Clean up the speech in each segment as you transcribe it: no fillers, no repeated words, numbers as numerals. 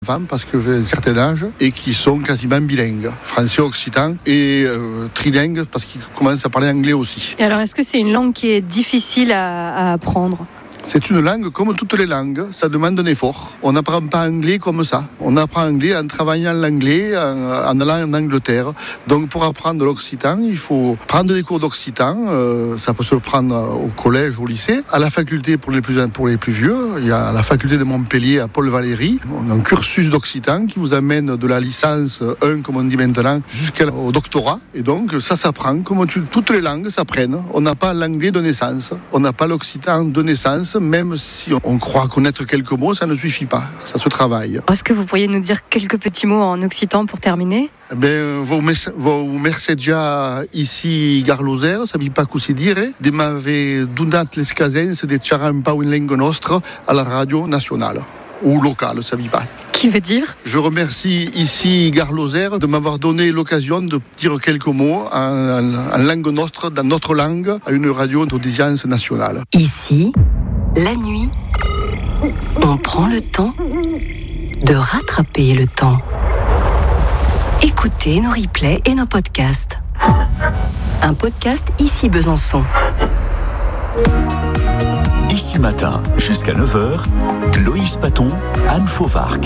enfants, parce que j'ai un certain âge, et qui sont quasiment bilingues, français, occitan, et trilingues, parce qu'ils commencent à parler anglais aussi. Et alors, est-ce que c'est une langue qui est difficile à apprendre ? C'est une langue, comme toutes les langues, ça demande un effort. On n'apprend pas anglais comme ça. On apprend anglais en travaillant l'anglais, en allant en Angleterre. Donc pour apprendre l'occitan, il faut prendre des cours d'occitan. Ça peut se prendre au collège, au lycée. À la faculté, pour les plus vieux, il y a la faculté de Montpellier à Paul Valéry. On a un cursus d'occitan qui vous amène de la licence 1, comme on dit maintenant, jusqu'au doctorat. Et donc ça s'apprend, comme toutes les langues s'apprennent. On n'a pas l'anglais de naissance. On n'a pas l'occitan de naissance. Même si on croit connaître quelques mots, ça ne suffit pas, ça se travaille. Est-ce que vous pourriez nous dire quelques petits mots en occitan pour terminer ? Vou mercegia ici garloser, sabi pas cosa dire, de m'ave donat les casens de xerrar un pau in lingua nostra à la radio nationale, ou locale, sabi pas. Qui veut dire ? Je remercie ici Garloser de m'avoir donné l'occasion de dire quelques mots en langue nostre, dans notre langue, à une radio d'audience nationale. Ici, la nuit, on prend le temps de rattraper le temps. Écoutez nos replays et nos podcasts. Un podcast Ici Besançon. Ici matin, jusqu'à 9h, Loïs Paton, Anne Fauvarc.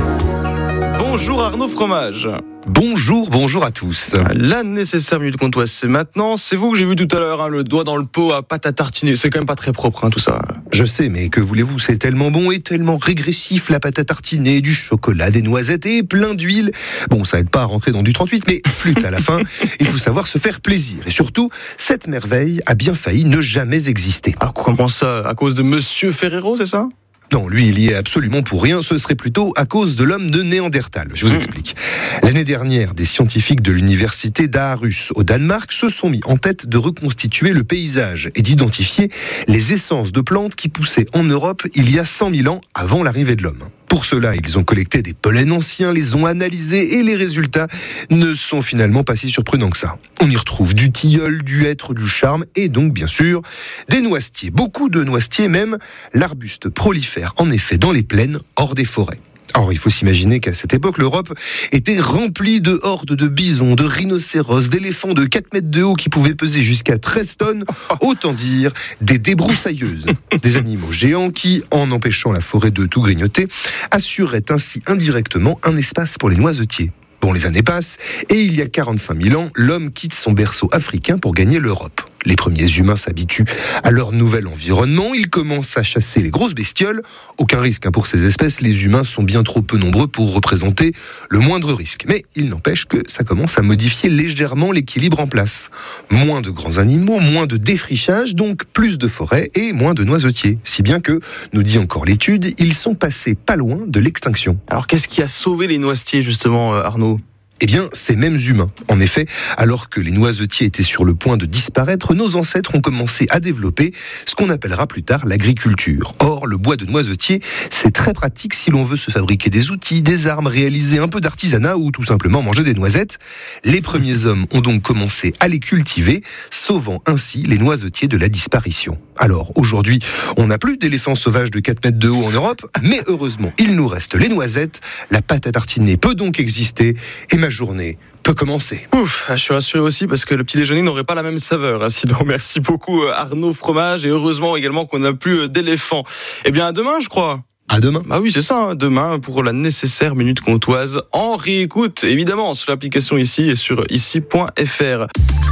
Bonjour Arnaud Fromage. Bonjour à tous. La nécessaire minute comtoise, c'est maintenant. C'est vous que j'ai vu tout à l'heure, le doigt dans le pot à pâte à tartiner. C'est quand même pas très propre, tout ça. Je sais, mais que voulez-vous, c'est tellement bon et tellement régressif, la pâte à tartiner, du chocolat, des noisettes et plein d'huile. Bon, ça aide pas à rentrer dans du 38, mais flûte à la fin. Il faut savoir se faire plaisir. Et surtout, cette merveille a bien failli ne jamais exister. Alors comment ça ? À cause de Monsieur Ferrero, c'est ça ? Non, lui, il y est absolument pour rien. Ce serait plutôt à cause de l'homme de Néandertal. Je vous explique. L'année dernière, des scientifiques de l'université d'Aarhus, au Danemark, se sont mis en tête de reconstituer le paysage et d'identifier les essences de plantes qui poussaient en Europe il y a 100 000 ans avant l'arrivée de l'homme. Pour cela, ils ont collecté des pollens anciens, les ont analysés et les résultats ne sont finalement pas si surprenants que ça. On y retrouve du tilleul, du hêtre, du charme et donc bien sûr des noisetiers. Beaucoup de noisetiers même. L'arbuste prolifère en effet dans les plaines hors des forêts. Alors, il faut s'imaginer qu'à cette époque, l'Europe était remplie de hordes de bisons, de rhinocéros, d'éléphants de 4 mètres de haut qui pouvaient peser jusqu'à 13 tonnes. Autant dire des débroussailleuses. Des animaux géants qui, en empêchant la forêt de tout grignoter, assuraient ainsi indirectement un espace pour les noisetiers. Bon, les années passent, et il y a 45 000 ans, l'homme quitte son berceau africain pour gagner l'Europe. Les premiers humains s'habituent à leur nouvel environnement, ils commencent à chasser les grosses bestioles. Aucun risque pour ces espèces, les humains sont bien trop peu nombreux pour représenter le moindre risque. Mais il n'empêche que ça commence à modifier légèrement l'équilibre en place. Moins de grands animaux, moins de défrichage, donc plus de forêts et moins de noisetiers. Si bien que, nous dit encore l'étude, ils sont passés pas loin de l'extinction. Alors qu'est-ce qui a sauvé les noisetiers justement, Arnaud ? Eh bien, ces mêmes humains. En effet, alors que les noisetiers étaient sur le point de disparaître, nos ancêtres ont commencé à développer ce qu'on appellera plus tard l'agriculture. Or, le bois de noisetier, c'est très pratique si l'on veut se fabriquer des outils, des armes, réaliser un peu d'artisanat ou tout simplement manger des noisettes. Les premiers hommes ont donc commencé à les cultiver, sauvant ainsi les noisetiers de la disparition. Alors, aujourd'hui, on n'a plus d'éléphants sauvages de 4 mètres de haut en Europe, mais heureusement, il nous reste les noisettes. La pâte à tartiner peut donc exister et ma journée peut commencer. Ouf, je suis rassuré aussi parce que le petit déjeuner n'aurait pas la même saveur. Sinon, merci beaucoup Arnaud Fromage et heureusement également qu'on n'a plus d'éléphants. Eh bien, à demain, je crois. À demain. Bah oui, c'est ça, demain pour la nécessaire minute comtoise en réécoute, évidemment, sur l'application Ici et sur ici.fr.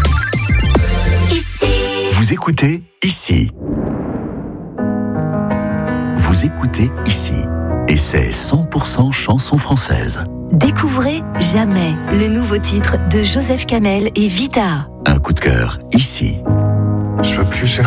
Vous écoutez Ici. Vous écoutez Ici. Et c'est 100% chanson française. Découvrez Jamais, le nouveau titre de Joseph Kamel et Vita. Un coup de cœur, Ici. Je veux plus